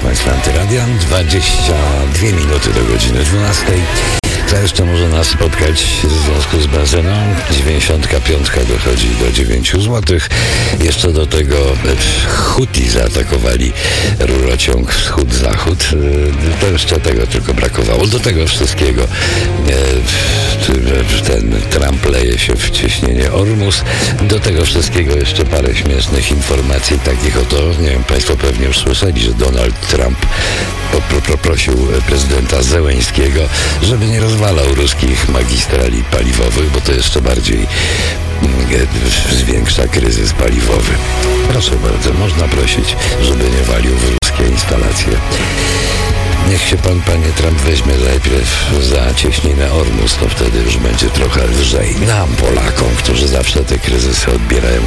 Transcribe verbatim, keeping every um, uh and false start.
Państwa, Antyradia, dwadzieścia dwie minuty do godziny dwunastej. To jeszcze może nas spotkać w związku z benzyną. dziewięćdziesiątka piątka dochodzi do dziewięciu złotych. Jeszcze do tego Huti zaatakowali rurociąg wschód-zachód. To jeszcze tego tylko brakowało. Do tego wszystkiego ten Trump leje się w cieśnienie Ormus. Do tego wszystkiego jeszcze parę śmiesznych informacji, takich oto, nie wiem, Państwo pewnie już słyszeli, że Donald Trump poprosił prezydenta Zełeńskiego, żeby nie rozwalał ruskich magistrali paliwowych, bo to jeszcze bardziej zwiększa kryzys paliwowy. Proszę bardzo, można prosić, żeby nie walił w ruskie instalacje. Niech się pan, panie Trump, weźmie najpierw za cieśninę Ormus, to wtedy już będzie trochę lżej. Nam, Polakom, którzy zawsze te kryzysy odbierają